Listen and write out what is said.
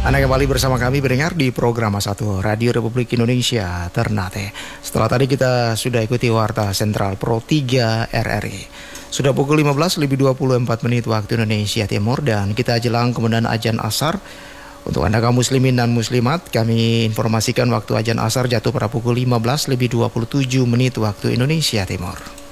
Anda kembali bersama kami mendengar di program A1 Radio Republik Indonesia Ternate. Setelah tadi kita sudah ikuti Warta Sentral Pro 3 RRI. Sudah pukul 15 lebih 24 menit waktu Indonesia Timur dan kita jelang kemudian azan asar. Untuk Anda kaum muslimin dan muslimat, kami informasikan waktu azan asar jatuh pada pukul 15 lebih 27 menit waktu Indonesia Timur.